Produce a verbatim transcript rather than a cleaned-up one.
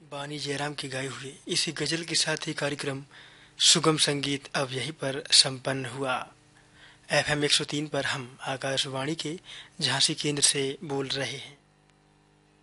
बानी जयराम की गाई हुई इसी गजल के साथ ही कार्यक्रम सुगम संगीत अब यहीं पर संपन्न हुआ। एफ एम एक सौ तीन पर हम आकाशवाणी के झांसी केंद्र से बोल रहे हैं।